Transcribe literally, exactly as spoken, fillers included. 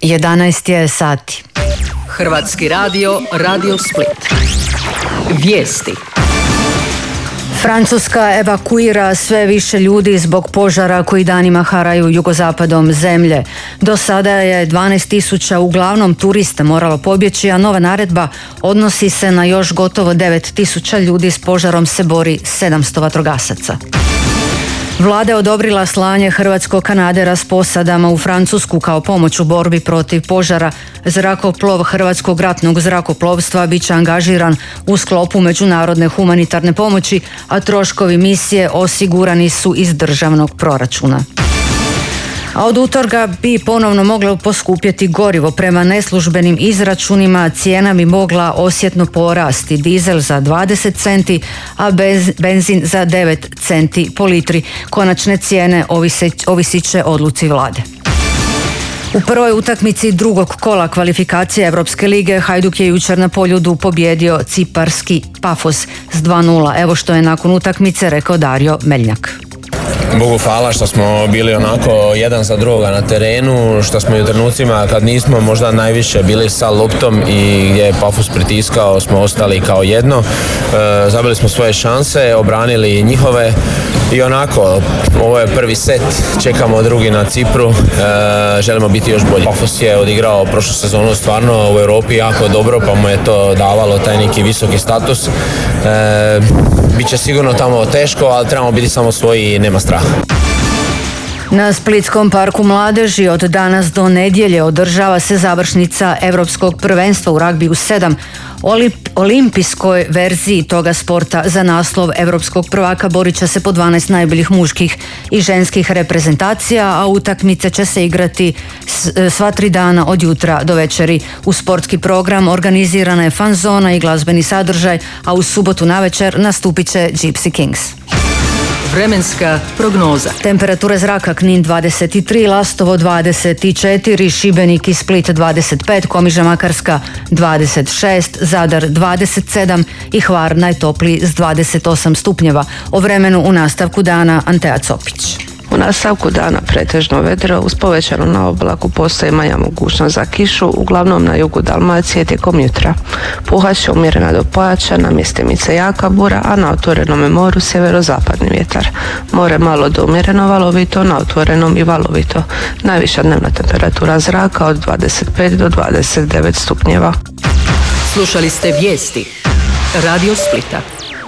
jedanaest je sati. Hrvatski radio, Radio Split. Vijesti. Francuska evakuira sve više ljudi zbog požara koji danima haraju jugozapadom zemlje. Do sada je dvanaest tisuća uglavnom turista moralo pobjeći, a nova naredba odnosi se na još gotovo devet tisuća ljudi. S požarom se bori sedamsto vatrogasaca. Vlada je odobrila slanje hrvatskog kanadera s posadama u Francusku kao pomoć u borbi protiv požara. Zrakoplov Hrvatskog ratnog zrakoplovstva bit će angažiran u sklopu međunarodne humanitarne pomoći, a troškovi misije osigurani su iz državnog proračuna. A od utorka bi ponovno moglo poskupjeti gorivo. Prema neslužbenim izračunima cijena bi mogla osjetno porasti. Dizel za dvadeset centi, a bez, benzin za devet centi po litri. Konačne cijene ovisit će odluci vlade. U prvoj utakmici drugog kola kvalifikacije Europske lige Hajduk je jučer na Poljudu pobjedio ciparski Pafos s dva nula. Evo što je nakon utakmice rekao Dario Meljnjak. Bogu hvala što smo bili onako jedan za drugoga na terenu, što smo i u trenucima kad nismo možda najviše bili sa loptom i gdje je Pafos pritiskao, smo ostali kao jedno. E, zabili smo svoje šanse, obranili njihove i onako, ovo je prvi set, čekamo drugi na Cipru, e, želimo biti još bolji. Pafos je odigrao prošlu sezonu stvarno u Europi jako dobro, pa mu je to davalo taj neki visoki status. E, Biće sigurno tamo teško, ali trebamo biti samo svoji i nema straha. Na Splitskom parku mladeži od danas do nedjelje održava se završnica Europskog prvenstva u ragbiju sedam. Olimp, olimpijskoj verziji toga sporta za naslov europskog prvaka borit će se po dvanaest najboljih muških i ženskih reprezentacija, a utakmice će se igrati sva tri dana od jutra do večeri. U sportski program organizirana je fan zona i glazbeni sadržaj, a u subotu navečer nastupit će Gypsy Kings. Vremenska prognoza. Temperature zraka: Knin dvadeset tri, Lastovo dvadeset četiri, Šibenik i Split dvadeset pet, Komiža Makarska dvadeset šest, Zadar dvadeset sedam i Hvar najtopliji s dvadeset osam stupnjeva. O vremenu u nastavku dana Antea Copić. U nastavku dana pretežno vedro, uz povećanu na oblaku postoji manja mogućnost za kišu, uglavnom na jugu Dalmacije tijekom jutra. Puhat će umjerena do pojačana, mjestimice jaka bura, a na otvorenom moru sjeverozapadni vjetar. More malo do umjereno valovito, na otvorenom i valovito. Najviša dnevna temperatura zraka od dvadeset pet do dvadeset devet stupnjeva. Slušali ste vijesti Radio Splita.